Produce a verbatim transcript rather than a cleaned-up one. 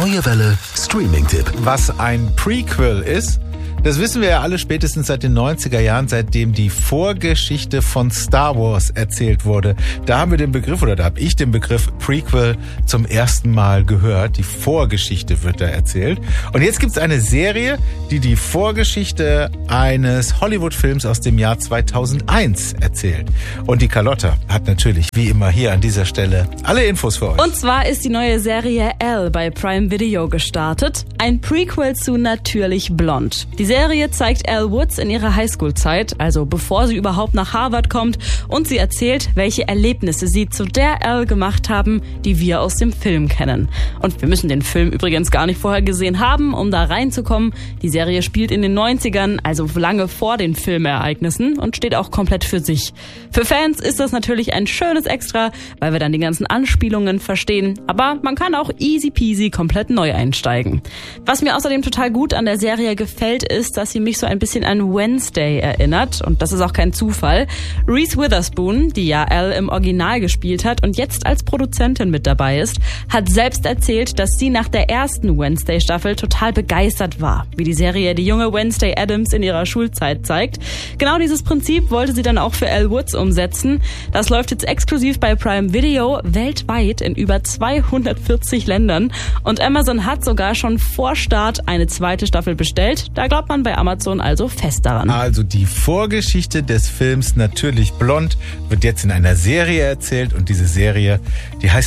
Neue Welle Streaming-Tipp. Was ein Prequel ist, das wissen wir ja alle spätestens seit den neunziger Jahren, seitdem die Vorgeschichte von Star Wars erzählt wurde. Da haben wir den Begriff, oder da habe ich den Begriff Prequel zum ersten Mal gehört. Die Vorgeschichte wird da erzählt. Und jetzt gibt es eine Serie, die die Vorgeschichte eines Hollywood-Films aus dem Jahr zweitausendeins erzählt. Und die Carlotta hat natürlich, wie immer hier an dieser Stelle, alle Infos für euch. Und zwar ist die neue Serie Elle bei Prime Video gestartet. Ein Prequel zu Natürlich Blond. Die Serie zeigt Elle Woods in ihrer Highschool-Zeit, also bevor sie überhaupt nach Harvard kommt, und sie erzählt, welche Erlebnisse sie zu der Elle gemacht haben, die wir aus dem Film kennen. Und wir müssen den Film übrigens gar nicht vorher gesehen haben, um da reinzukommen. Die Serie spielt in den neunzigern, also lange vor den Filmereignissen, und steht auch komplett für sich. Für Fans ist das natürlich ein schönes Extra, weil wir dann die ganzen Anspielungen verstehen, aber man kann auch easy peasy komplett neu einsteigen. Was mir außerdem total gut an der Serie gefällt, ist, dass sie mich so ein bisschen an Wednesday erinnert, und das ist auch kein Zufall. Reese Witherspoon, die ja Elle im Original gespielt hat und jetzt als Produzentin mit dabei ist, hat selbst erzählt, dass sie nach der ersten Wednesday-Staffel total begeistert war, wie die Serie die junge Wednesday Addams in ihrer Schulzeit zeigt. Genau dieses Prinzip wollte sie dann auch für Elle Woods umsetzen. Das läuft jetzt exklusiv bei Prime Video weltweit in über zweihundertvierzig Ländern, und Amazon hat sogar schon vor Start eine zweite Staffel bestellt. Da glaubt man bei Amazon also fest daran. Also die Vorgeschichte des Films Natürlich Blond wird jetzt in einer Serie erzählt, und diese Serie, die heißt